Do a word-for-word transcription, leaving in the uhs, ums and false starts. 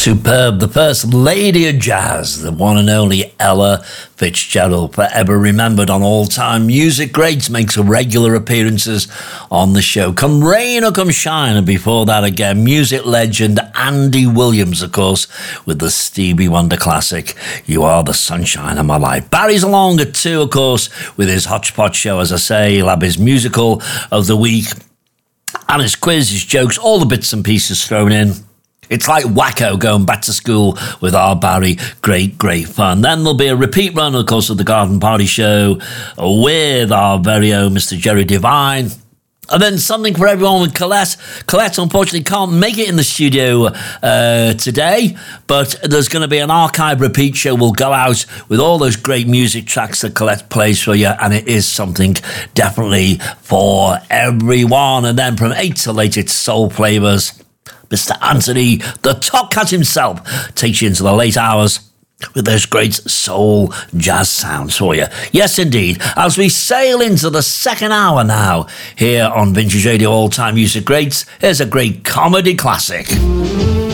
Superb. The first lady of jazz, the one and only Ella Fitzgerald, forever remembered on all-time music greats, makes regular appearances on the show. Come rain or come shine, and before that again, music legend Andy Williams, of course, with the Stevie Wonder classic, You Are the Sunshine of My Life. Barry's along at two, of course, with his Hodgepodge show, as I say. He'll have his musical of the week, and his quiz, his jokes, all the bits and pieces thrown in. It's like wacko going back to school with our Barry. Great, great fun. Then there'll be a repeat run, of course, of the Garden Party Show with our very own Mister Jerry Devine. And then something for everyone with Colette. Colette, unfortunately, can't make it in the studio uh, today, but there's going to be an archive repeat show. We'll go out with all those great music tracks that Colette plays for you, and it is something definitely for everyone. And then from eight till eight, it's Soul Flavors. Mister Anthony, the Top Cat himself, takes you into the late hours with those great soul jazz sounds for you. Yes, indeed. As we sail into the second hour now, here on Vintage Radio All Time Music Greats, here's a great comedy classic.